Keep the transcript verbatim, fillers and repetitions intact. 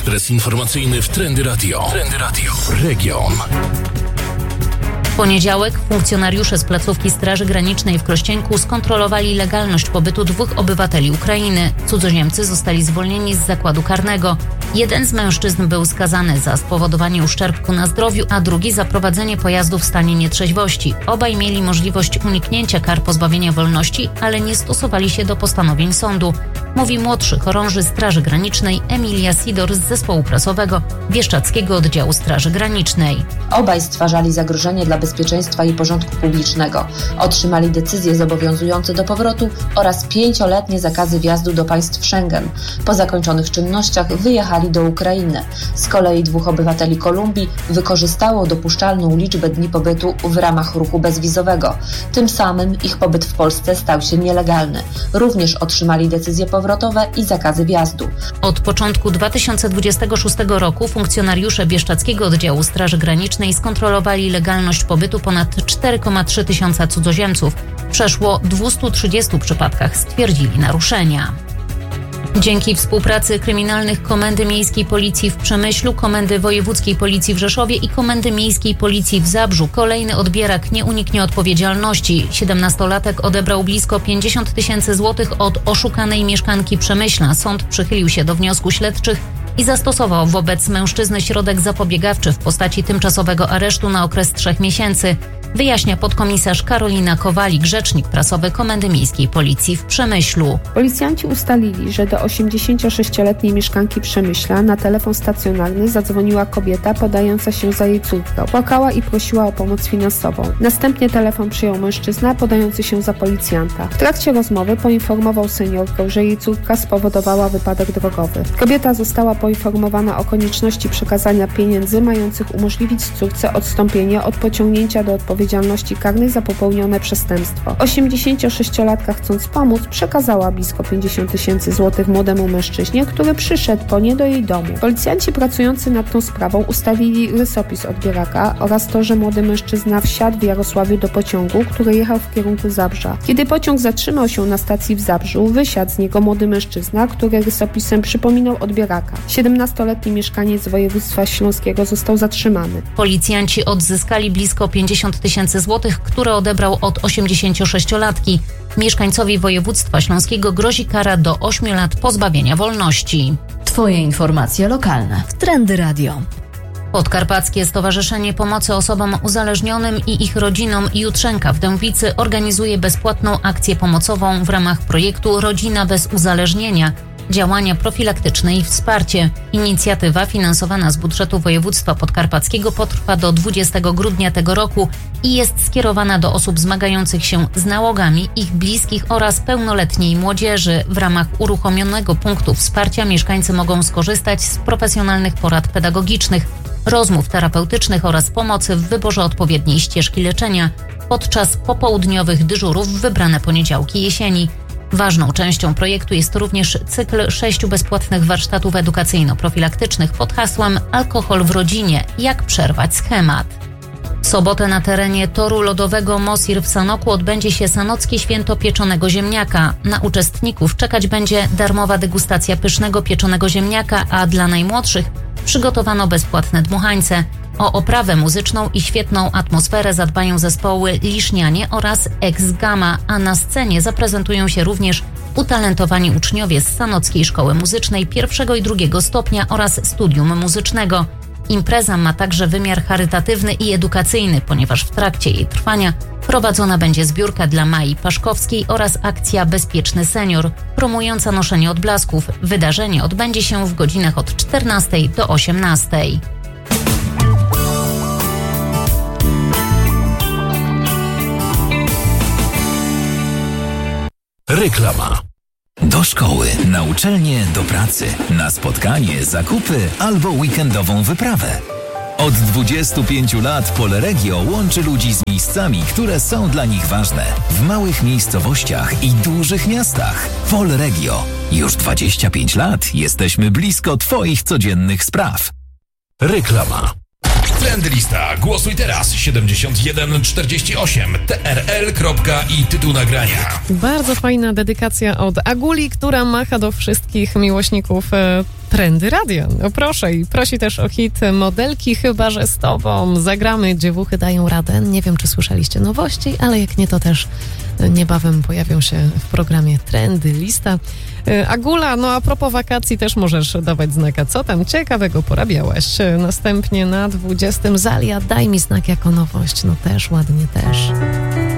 Ekspres informacyjny w Trendy Radio. Trendy Radio. Region. W poniedziałek funkcjonariusze z placówki Straży Granicznej w Krościenku skontrolowali legalność pobytu dwóch obywateli Ukrainy. Cudzoziemcy zostali zwolnieni z zakładu karnego. Jeden z mężczyzn był skazany za spowodowanie uszczerbku na zdrowiu, a drugi za prowadzenie pojazdu w stanie nietrzeźwości. Obaj mieli możliwość uniknięcia kar pozbawienia wolności, ale nie stosowali się do postanowień sądu, mówi młodszy chorąży Straży Granicznej Emilia Sidor z zespołu prasowego Bieszczadzkiego Oddziału Straży Granicznej. Obaj stwarzali zagrożenie dla bezpieczeństwa i porządku publicznego. Otrzymali decyzje zobowiązujące do powrotu oraz pięcioletnie zakazy wjazdu do państw Schengen. Po zakończonych czynnościach wyjechali do Ukrainy. Z kolei dwóch obywateli Kolumbii wykorzystało dopuszczalną liczbę dni pobytu w ramach ruchu bezwizowego. Tym samym ich pobyt w Polsce stał się nielegalny. Również otrzymali decyzje powrotowe i zakazy wjazdu. Od początku dwa tysiące dwudziestego szóstego roku funkcjonariusze Bieszczadzkiego Oddziału Straży Granicznej skontrolowali legalność pobytu ponad cztery przecinek trzy tysiąca cudzoziemców. W przeszło dwustu trzydziestu przypadkach stwierdzili naruszenia. Dzięki współpracy kryminalnych Komendy Miejskiej Policji w Przemyślu, Komendy Wojewódzkiej Policji w Rzeszowie i Komendy Miejskiej Policji w Zabrzu kolejny odbierak nie uniknie odpowiedzialności. Siedemnastolatek odebrał blisko pięćdziesiąt tysięcy złotych od oszukanej mieszkanki Przemyśla. Sąd przychylił się do wniosku śledczych i zastosował wobec mężczyzny środek zapobiegawczy w postaci tymczasowego aresztu na okres trzech miesięcy. Wyjaśnia podkomisarz Karolina Kowalik, rzecznik prasowy Komendy Miejskiej Policji w Przemyślu. Policjanci ustalili, że do osiemdziesięciosześcioletniej mieszkanki Przemyśla na telefon stacjonarny zadzwoniła kobieta podająca się za jej córkę. Płakała i prosiła o pomoc finansową. Następnie telefon przyjął mężczyzna podający się za policjanta. W trakcie rozmowy poinformował seniorkę, że jej córka spowodowała wypadek drogowy. Kobieta została poinformowana o konieczności przekazania pieniędzy mających umożliwić córce odstąpienie od pociągnięcia do odpowiedzialności odpowiedzialności karnej za popełnione przestępstwo. osiemdziesięciosześciolatka, chcąc pomóc, przekazała blisko pięćdziesiąt tysięcy złotych młodemu mężczyźnie, który przyszedł po nie do jej domu. Policjanci pracujący nad tą sprawą ustalili rysopis odbieraka oraz to, że młody mężczyzna wsiadł w Jarosławiu do pociągu, który jechał w kierunku Zabrza. Kiedy pociąg zatrzymał się na stacji w Zabrzu, wysiadł z niego młody mężczyzna, który rysopisem przypominał odbieraka. siedemnastoletni mieszkaniec województwa śląskiego został zatrzymany. Policjanci odzyskali blisko pięćdziesiąt tysięcy złotych, które odebrał od osiemdziesięciosześciolatki. Mieszkańcowi województwa śląskiego grozi kara do ośmiu lat pozbawienia wolności. Twoje informacje lokalne w Trendy Radio. Podkarpackie Stowarzyszenie Pomocy Osobom Uzależnionym i ich rodzinom Jutrzenka w Dębicy organizuje bezpłatną akcję pomocową w ramach projektu Rodzina bez uzależnienia. Działania profilaktyczne i wsparcie. Inicjatywa finansowana z budżetu województwa podkarpackiego potrwa do dwudziestego grudnia tego roku i jest skierowana do osób zmagających się z nałogami, ich bliskich oraz pełnoletniej młodzieży. W ramach uruchomionego punktu wsparcia mieszkańcy mogą skorzystać z profesjonalnych porad pedagogicznych, rozmów terapeutycznych oraz pomocy w wyborze odpowiedniej ścieżki leczenia podczas popołudniowych dyżurów w wybrane poniedziałki jesieni. Ważną częścią projektu jest również cykl sześciu bezpłatnych warsztatów edukacyjno-profilaktycznych pod hasłem Alkohol w rodzinie – jak przerwać schemat. W sobotę na terenie toru lodowego Mosir w Sanoku odbędzie się sanockie święto pieczonego ziemniaka. Na uczestników czekać będzie darmowa degustacja pysznego pieczonego ziemniaka, a dla najmłodszych przygotowano bezpłatne dmuchańce. O oprawę muzyczną i świetną atmosferę zadbają zespoły Lisznianie oraz Ex Gamma, a na scenie zaprezentują się również utalentowani uczniowie z Sanockiej Szkoły Muzycznej pierwszego i drugiego stopnia oraz studium muzycznego. Impreza ma także wymiar charytatywny i edukacyjny, ponieważ w trakcie jej trwania prowadzona będzie zbiórka dla Mai Paszkowskiej oraz akcja Bezpieczny Senior, promująca noszenie odblasków. Wydarzenie odbędzie się w godzinach od czternastej do osiemnastej. Reklama. Do szkoły, na uczelnię, do pracy, na spotkanie, zakupy albo weekendową wyprawę. Od dwudziestu pięciu lat Polregio łączy ludzi z miejscami, które są dla nich ważne. W małych miejscowościach i dużych miastach. Polregio. Już dwadzieścia pięć lat jesteśmy blisko Twoich codziennych spraw. Reklama. Trendy Lista. Głosuj teraz. siedemdziesiąt jeden czterdzieści osiem T R L i tytuł nagrania. Bardzo fajna dedykacja od Aguli, która macha do wszystkich miłośników Trendy Radio. No proszę, i prosi też o hit Modelki, chyba że z tobą. Zagramy, dziewuchy dają radę. Nie wiem, czy słyszeliście nowości, ale jak nie, to też niebawem pojawią się w programie Trendy Lista. Agula, no a propos wakacji też możesz dawać znaka, co tam ciekawego porabiałaś. Następnie na dwudziestym Zalia, daj mi znak jako nowość. No też ładnie, też.